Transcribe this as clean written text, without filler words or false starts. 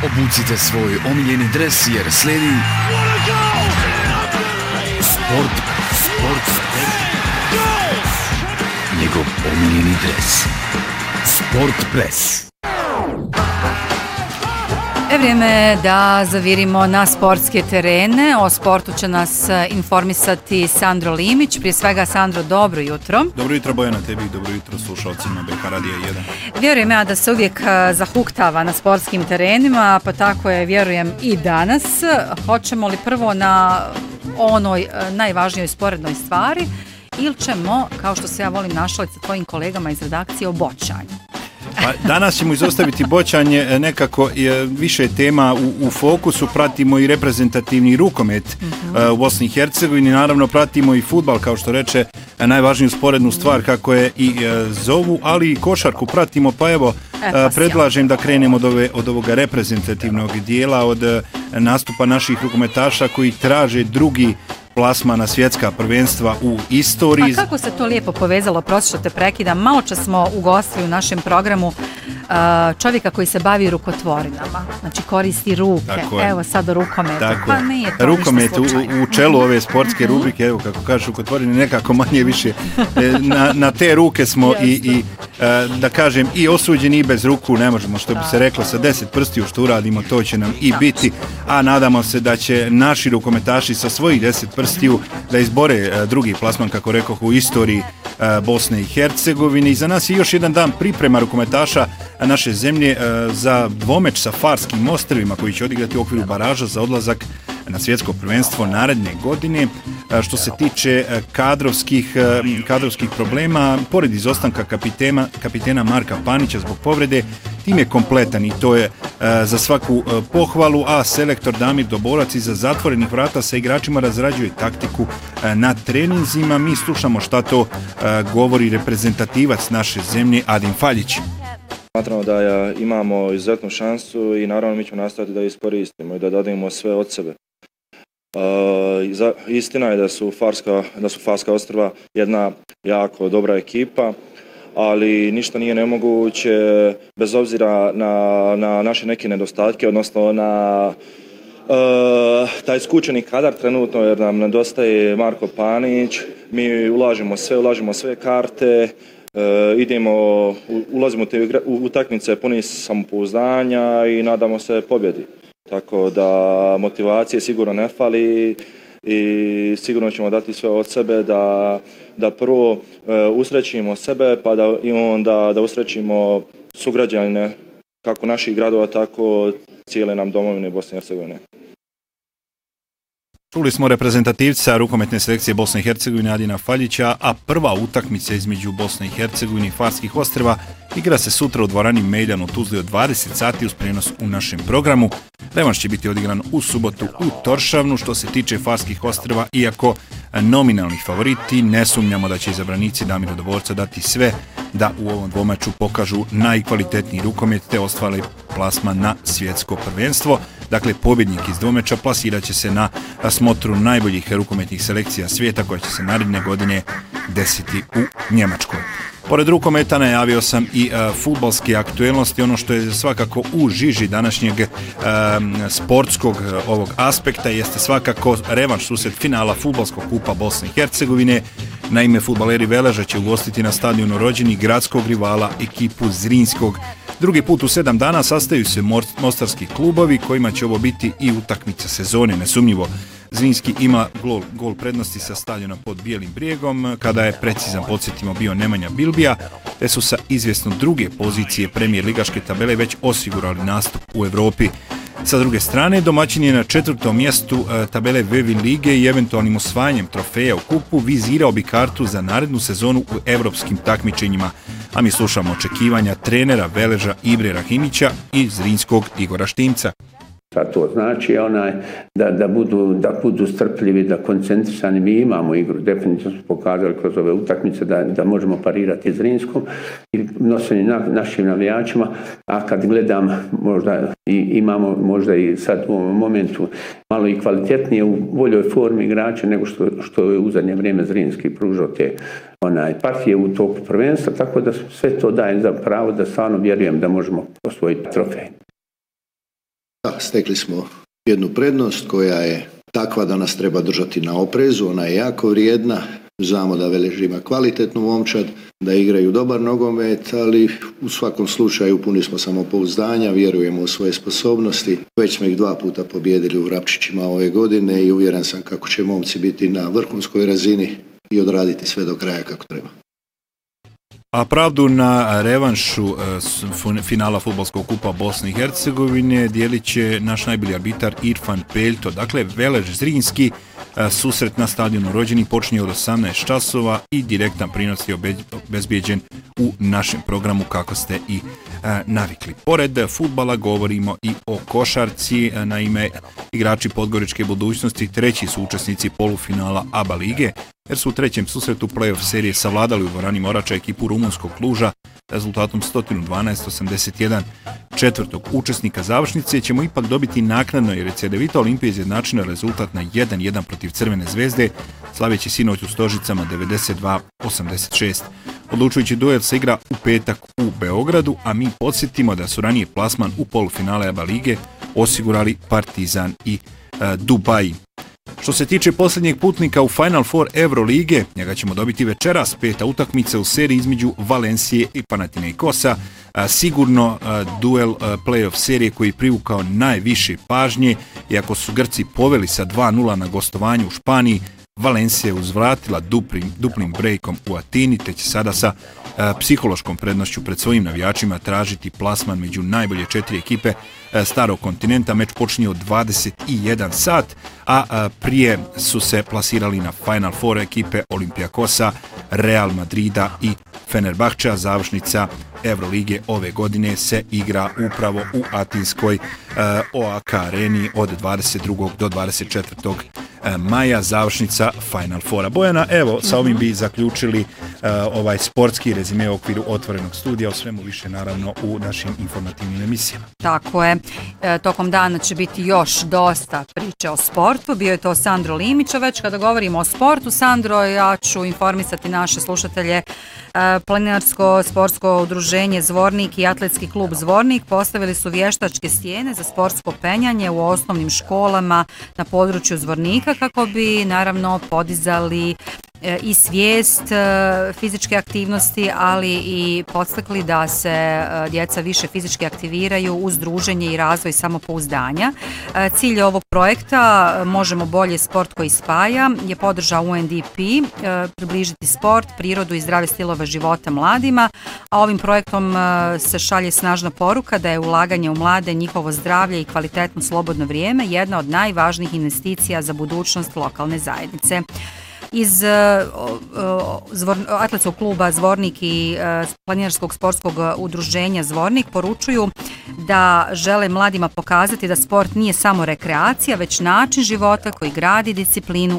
Obucite svoj omiljeni dres jer slijedi Sport. Njegov omiljeni dres. Sport Press. Vrijeme je da zavirimo na sportske terene. O sportu će nas informisati Sandro Limić. Prije svega, Sandro, dobro jutro. Dobro jutro, Bojana, tebi i dobro jutro slušalcima BK Radija 1. Vjerujem ja da se uvijek zahuktava na sportskim terenima, pa tako je, vjerujem, i danas. Hoćemo li prvo na onoj najvažnijoj sporednoj stvari ili ćemo, kao što se ja volim našaliti sa tvojim kolegama iz redakcije, o boćanju? Pa danas ćemo izostaviti boćanje, nekako više tema u fokusu, pratimo i reprezentativni rukomet u Bosni i Hercegovini, naravno pratimo i fudbal, kao što reče, najvažniju sporednu stvar kako je i zovu, ali i košarku pratimo, pa evo predlažem da krenemo od ovoga reprezentativnog dijela, od nastupa naših rukometaša koji traže drugi plasma na svjetska prvenstva u istoriji. A kako se to lijepo povezalo, prosto što te prekidam, malo čas smo ugostili u našem programu čovjeka koji se bavi rukotvorinama, znači koristi ruke, evo sad o rukometu. Pa nije to rukomet u čelu ove sportske rubrike, evo kako kažeš rukotvorine, nekako manje više na te ruke smo i da kažem i osuđeni i bez ruku ne možemo, što bi se reklo, sa 10 prstiju što uradimo to će nam i biti, a nadamo se da će naši rukometaši sa svojih 10 prstiju da izbore drugi plasman, kako rekoh, u istoriji Bosne i Hercegovine. I za nas je još jedan dan priprema rukometaša naše zemlje za dvomeč sa Farskim ostrvima koji će odigrati u okviru baraža za odlazak na svjetsko prvenstvo naredne godine. Što se tiče kadrovskih problema, pored izostanka kapitena Marka Panića zbog povrede, tim je kompletan i to je za svaku pohvalu, a selektor Damir Doborac iza zatvorenih vrata sa igračima razrađuje taktiku na treninzima. Mi slušamo šta to govori reprezentativac naše zemlje Adin Faljić. Smatramo da imamo izuzetnu šansu i naravno mi ćemo nastaviti da iskoristimo i da dademo sve od sebe. Istina je da su Farska ostrva jedna jako dobra ekipa, ali ništa nije nemoguće bez obzira na naše neke nedostatke, odnosno na taj skučeni kadar trenutno, jer nam nedostaje Marko Panić. Mi ulažemo sve karte, ulazimo u utakmice puni samopouzdanja i nadamo se pobjedi. Tako da motivacije sigurno ne fali i sigurno ćemo dati sve od sebe da prvo usrećimo sebe, pa da usrećimo sugrađane kako naših gradova, tako cijele nam domovine Bosne i Hercegovine. Čuli smo reprezentativca rukometne selekcije Bosne i Hercegovine Adina Faljića, a prva utakmica između Bosne i Hercegovine i Farskih ostrva igra se sutra u dvorani Mejdan u Tuzli od 20 sati uz prijenos u našem programu. Revanš će biti odigran u subotu u Toršavnu. Što se tiče Farskih ostrva, iako nominalni favoriti, ne sumnjamo da će izabranici Damira Doborca dati sve da u ovom dvomeču pokažu najkvalitetniji rukomet te ostvare plasman na svjetsko prvenstvo. Dakle, pobjednik iz dvomeča plasirat će se na smotru najboljih rukometnih selekcija svijeta koja će se naredne godine desiti u Njemačkoj. Pored rukometa najavio sam i fudbalske aktuelnosti, ono što je svakako u žiži današnjeg sportskog ovog aspekta jeste svakako revanš susret finala fudbalskog kupa Bosne i Hercegovine. Naime, fudbaleri Veleža će ugostiti na stadionu rođeni gradskog rivala ekipu Zrinskog. Drugi put u 7 dana sastaju se mostarski klubovi kojima će ovo biti i utakmica sezone, nesumnjivo. Zrinski ima gol prednosti sa stadiona pod Bijelim brijegom, kada je precizan, podsjetimo, bio Nemanja Bilbija, te su sa izvjesno druge pozicije premijer ligaške tabele već osigurali nastup u Europi. Sa druge strane, domaćin je na 4. mjestu tabele Vevin lige i eventualnim osvajanjem trofeja u kupu vizirao bi kartu za narednu sezonu u evropskim takmičenjima. A mi slušamo očekivanja trenera Veleža Ibre Rahimića i Zrinskog Igora Štimca. To znači da budu strpljivi, da koncentrisani. Mi imamo igru, definitivno smo pokazali kroz ove utakmice da možemo parirati Zrinskom i nošenje našim navijačima, a kad gledam imamo možda i sad u ovom momentu malo i kvalitetnije u boljoj formi igrača nego što je u zadnje vrijeme Zrinski pružao te partije u toku prvenstva, tako da sve to daje za pravo da stvarno vjerujem da možemo osvojiti trofej. stekli smo jednu prednost koja je takva da nas treba držati na oprezu, ona je jako vrijedna, znamo da Velež ima kvalitetnu momčad, da igraju dobar nogomet, ali u svakom slučaju puni smo samopouzdanja, vjerujemo u svoje sposobnosti, već smo ih 2 puta pobijedili u Vrapčićima ove godine i uvjeren sam kako će momci biti na vrhunskoj razini i odraditi sve do kraja kako treba. A pravdu na revanšu finala fudbalskog kupa Bosne i Hercegovine dijelit će naš najbolji arbitar Irfan Peljto. Dakle, Velež Zrinski, susret na stadionu Rođeni počinje od 18 časova i direktan prinos je obezbijeđen u našem programu kako ste i navikli. Pored fudbala govorimo i o košarci. Naime, igrači Podgoričke budućnosti treći su učesnici polufinala ABA lige, jer su u trećem susretu play-off serije savladali u dvorani Morača ekipu rumunskog Kluža rezultatom 112-81. Četvrtog učesnika završnice ćemo ipak dobiti naknadno, jer je Cedevita Olimpija izjednačila rezultat na 1-1 protiv Crvene zvezde, slaveći sinoć u Stožicama 92-86. Odlučujući duel se igra u petak u Beogradu, a mi podsjetimo da su ranije plasman u polufinale ABA lige osigurali Partizan i Dubai. Što se tiče posljednjeg putnika u Final Four Eurolige, njega ćemo dobiti večeras, 5. utakmica u seriji između Valencije i Panathinaikosa. Sigurno duel play-off serije koji je privukao najviše pažnje, iako su Grci poveli sa 2-0 na gostovanju u Španiji, Valencija je uzvratila duplim breakom u Atini, te će sada sa psihološkom prednošću pred svojim navijačima tražiti plasman među najbolje 4 ekipe starog kontinenta. Meč počinje od 21 sat, a prije su se plasirali na Final Four ekipe Olympiakosa, Real Madrida i Fenerbahčea. Završnica Evrolige ove godine se igra upravo u atinskoj OAK areni od 22. do 24. maja, završnica Final Fora. Bojana, evo, sa ovim bi zaključili ovaj sportski rezime u okviru otvorenog studija, o svemu više naravno u našim informativnim emisijama. Tako je, tokom dana će biti još dosta priče o sportu, bio je to Sandro Limić, već kada govorimo o sportu, Sandro, ja ću informisati naše slušatelje. Planinarsko sportsko udruženje Zvornik i Atletski klub Zvornik postavili su vještačke stijene za sportsko penjanje u osnovnim školama na području Zvornika kako bi naravno podizali i svijest fizičke aktivnosti, ali i podstakli da se djeca više fizički aktiviraju uz druženje i razvoj samopouzdanja. Cilj ovog projekta Možemo bolje, sport koji spaja je podržao UNDP, približiti sport, prirodu i zdrave stilove života mladima, a ovim projektom se šalje snažna poruka da je ulaganje u mlade, njihovo zdravlje i kvalitetno slobodno vrijeme jedna od najvažnijih investicija za budućnost lokalne zajednice. Iz Atletskog kluba Zvornik i Planinarskog sportskog udruženja Zvornik poručuju da žele mladima pokazati da sport nije samo rekreacija, već način života koji gradi disciplinu,